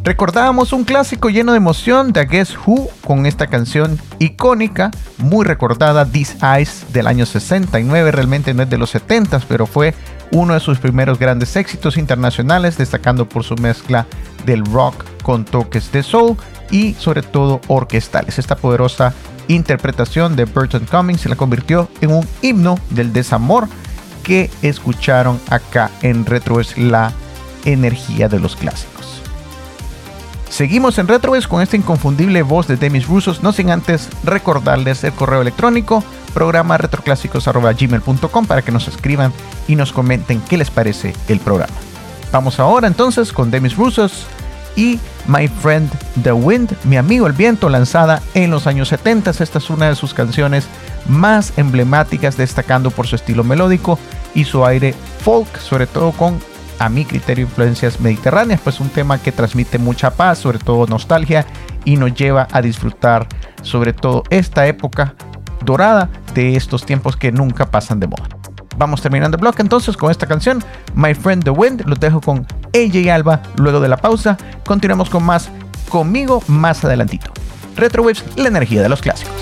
Recordábamos un clásico lleno de emoción de Guess Who con esta canción icónica, muy recordada, These Eyes, del año 69. Realmente no es de los 70s, pero fue uno de sus primeros grandes éxitos internacionales, destacando por su mezcla del rock con toques de soul y sobre todo orquestales. Esta poderosa interpretación de Burton Cummings se la convirtió en un himno del desamor que escucharon acá en Retroverse, la energía de los clásicos. Seguimos en Retroverse con esta inconfundible voz de Demis Roussos, no sin antes recordarles el correo electrónico programa retroclásicos@gmail.com para que nos escriban y nos comenten qué les parece el programa. Vamos ahora entonces con Demis Roussos y My Friend the Wind, mi amigo el viento, lanzada en los años 70. Esta es una de sus canciones más emblemáticas, destacando por su estilo melódico y su aire folk, sobre todo con, a mi criterio, influencias mediterráneas, pues un tema que transmite mucha paz, sobre todo nostalgia, y nos lleva a disfrutar sobre todo esta época dorada de estos tiempos que nunca pasan de moda. Vamos terminando el bloque entonces con esta canción, My Friend the Wind. Los dejo con AJ Alba. Luego de la pausa continuamos con más conmigo más adelantito. Retrowaves, la energía de los clásicos.